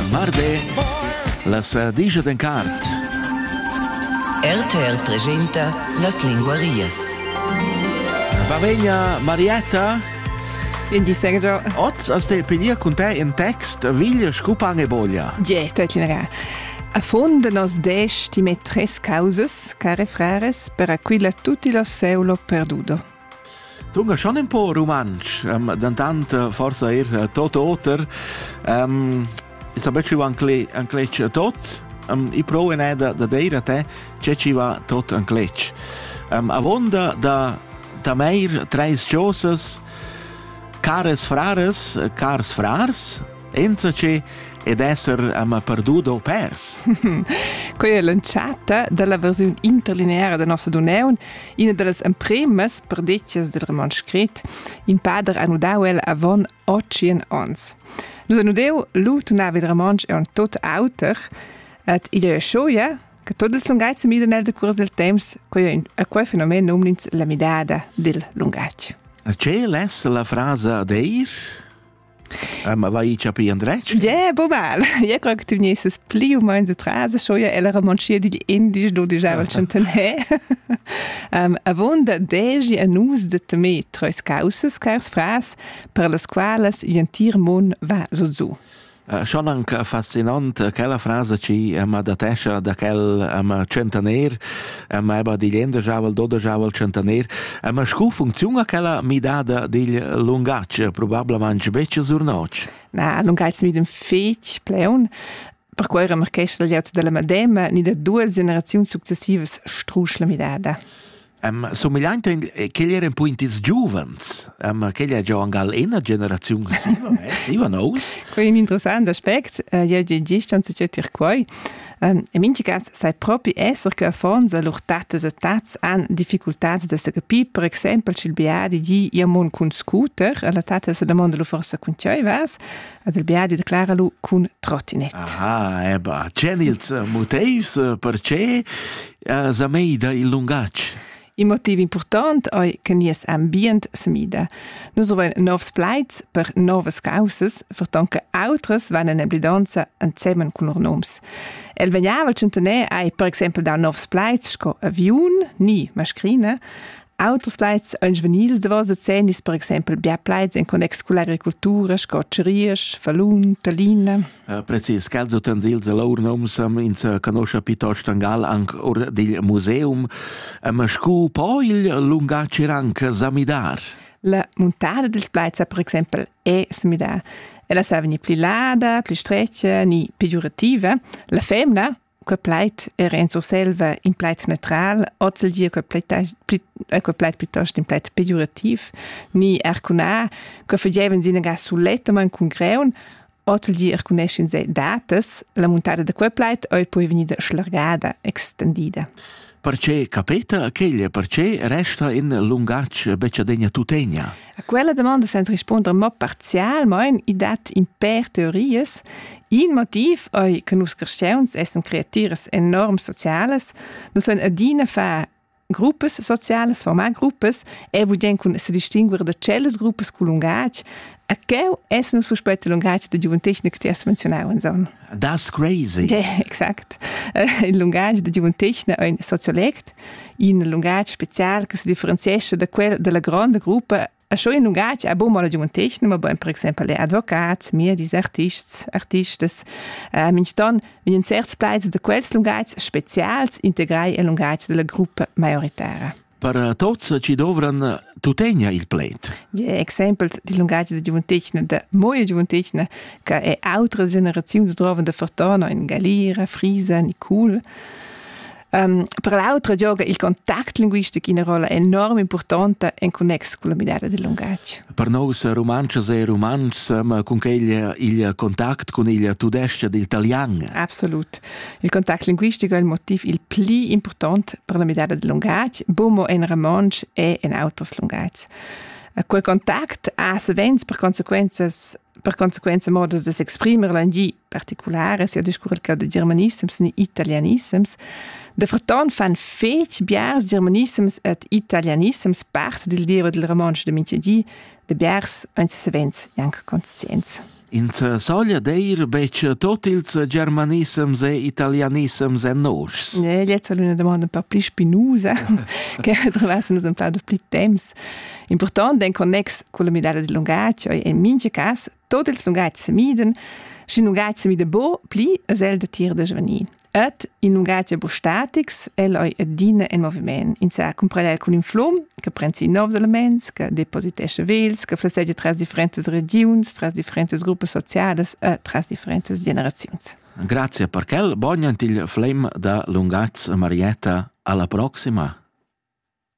Marbe, las dice d'encart. RTL presenta Las Linguarias. Va vegna Marietta? In di segno. Oz as te pedia con te in text viglia scupang e boglia. Ja, tutlinera. A fond de nos desti met tres causas, care frares, per aquila tutti lo seulo perduto. Tunga schon un po' romansch, d'antant forza tot oter, is a becci un clec tot, I pro en da deir a te, ci va tot un clec. A vonda da meir treis giosas, cares frars, enza ce ed esser perduto pers. Quei è lanciata dalla versione interlineare da nostra Duneun, una delle impremes perdeccias del roman scrit, in pader annudau el avon 8 ans. Nus annudeu, lu tunava il roman è un tot autor, et il è scioia, che tot il lungaig mida nel decurs del temps, quei fenomen nomnins la midada del lungaig. Ce les la frase deir? Va I capi Andrec? Ja, bomal. Ja, crec que tu venies pli o moins atrás, scioia ella romancia di indis do dijavel centenè. Avonda degi anus de teme tres causas, cars fras, per las quales il mon va zo. Schon anche fascinant quella frase ci da tescia da quel centenaire eba di lenda javel do javel centenaire scu funziona quella midada di lungac probabilmente becce sur noc. Na lungac mit dem fech pleun per cui remarchesce l'alliato della madema ni da due generazioni successives struschla midada. Somigliante che era un po' intis giuvens, che era già anche una generazione siva nous. Questo è un interessante aspetto, io di distanza c'è tir qua. In minci caso sai proprio essere che a fonza lor tatas e tats han difficoltà da se capire, per esempio il biadi di jamon con scooter, la tata se domanda lo forse con cioi vas, ed il biadi declara lo con trottinette. Ah, c'è il motivo perché zameida il lungac. Il motivo importante è che nies ambient smida. Nus avem novs plaids per novas causas, vertonca autres vanno in blidanza insieme con lor noms. El vegnavel centenè hai per esempio da novs plaids sco avion, ni mascrina, autres plaids ein juvenils de vosa cenis, per esempio bia plaids in connex con l'agricultura, scotcherias, falun, talina. Precis, calzo utensils e lor noms in conosce piuttosto angal anche or del museum, scu poi il lungaci rank samidar. La montada dels plaids per esempio è samidar. Ella sa veni pli lada, pli streccia, ni pejorativa. La femna que pleit in so selva in pleit neutral, ozel dir que pleit piuttosto in pleit pejorativ, ni ercuna que fageven sine gas suletta man con greun, ozel dir ercunescin se datas, la montada de que pleit oi poi venida schlargada, extendida. Perché capita perché resta in lungac beccia degna tutegna? A quella domanda senza rispondere mo parzial, ma in dat in per teorias, in motiv oi che nus cresceuns essen creatires enorm sociales, nus en adina fa gruppes sociales, formar gruppes, e vudien kun se distinguere de celles gruppes cu lungac, a queu essen nus puspete lungac de giuventechne che ti has mencionau en son. That's crazy. Ja, exact. Il lungac de giuventechne è un sociolect, in lungac special che si differenziesce da quel della grande gruppa. A schon in lungac a bom alla giuventechne, ma per esempio le advocats, miedis, artistes, minchton, in certs plaids de quels lungac specials integrai e lungac della gruppa majoritara. Per tots ci dovran tutegna il pleit. Ja, exempels di lungac de giuventechne, de moie giuventechne, che è altre generazioni droven de fortuna in Galira, Frisa, Nicul. Per l'altra gioca il contatto linguistico una rolla enorm importante in connesso con la midada del lungac. Per noi romances e romans con il contatto con il tudesce dell'italiano. Absolut. Il contatto linguistico è il motivo il più importante per la midada del lungac, bomo in romansch e in autos lungac. Quel contatto ha sevens per consequenza modos de s'exprimer in gi particolare, sia discurre il de germanisms ni italianisms. De fraton fan fech biars germanisms et italianisms part del diro del romansch de minchegi, de biars ein sevens jank conscienza. In soglia deir bec tot ils germanisms e italianisms en nors. Jetzt una domanda un po' più spinosa, che attraversa un po' più temps. Important, den connex con la medaglia di lungatge, e in mince cas, tot ils lungatge se miden, si lungatge se mide bo, pli as el de tir de jveni. Et in lungatge bo statics, el oi et dina en moviment. In sa comprendel con un flum, che prensi novs elements, che depositesce vels, che flessegge tras differentes regions, tras differentes gruppas sociales e tras differentes generazions. Grazie per quel, bognant il flem da lungatge Marietta, alla prossima.